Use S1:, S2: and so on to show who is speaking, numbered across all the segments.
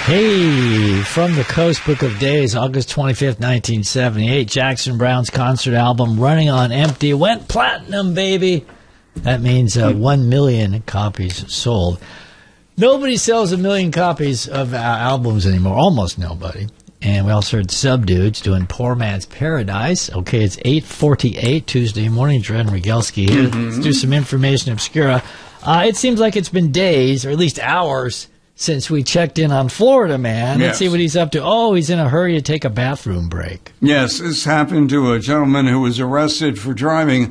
S1: Hey, from the Coast Book of Days, August 25th, 1978, Jackson Browne's concert album, Running on Empty, went platinum, baby. That means 1 million copies sold. Nobody sells 1 million copies of albums anymore, almost nobody. And we also heard Subdudes doing Poor Man's Paradise. Okay, it's 8:48 Tuesday morning. Dren Rogalski here. Let's do some information obscura. It seems like it's been days, or at least hours, since we checked in on Florida Man. Let's see what he's up to. Oh, he's in a hurry to take a bathroom break.
S2: Yes, this happened to a gentleman who was arrested for driving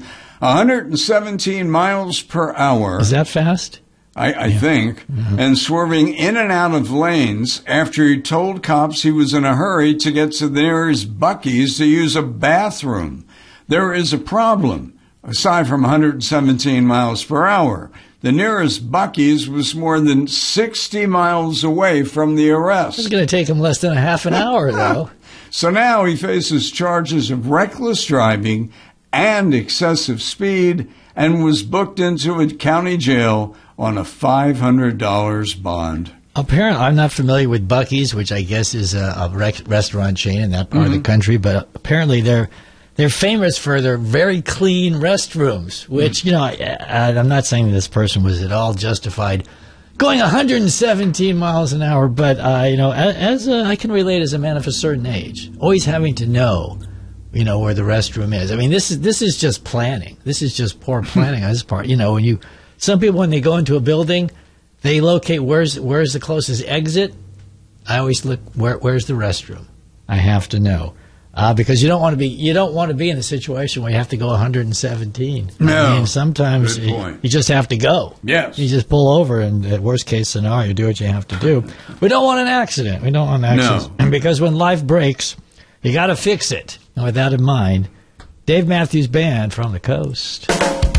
S2: 117 miles per hour.
S1: Is that fast?
S2: I think, and swerving in and out of lanes after he told cops he was in a hurry to get to the nearest Buc-ee's to use a bathroom. There is a problem. Aside from 117 miles per hour, the nearest Buc-ee's was more than 60 miles away from the arrest.
S1: It's going to take him less than a half an hour, though.
S2: So now he faces charges of reckless driving and excessive speed and was booked into a county jail on a $500 bond.
S1: Apparently, I'm not familiar with Buc-ee's, which I guess is a restaurant chain in that part of the country, but apparently they're famous for their very clean restrooms, which, you know, I'm not saying this person was at all justified going 117 miles an hour, but, you know, I can relate as a man of a certain age, always having to know, you know, where the restroom is. I mean, this is just planning. This is just poor planning on this part. You know, some people, when they go into a building, they locate where's the closest exit. I always look where's the restroom. I have to know because you don't want to be in a situation where you have to go 117.
S2: No,
S1: I mean, sometimes you just have to go.
S2: Yes,
S1: you just pull over, and at worst case scenario, you do what you have to do. We don't want an accident.
S2: No.
S1: And because when life breaks, you got to fix it. And with that in mind, Dave Matthews Band from the Coast.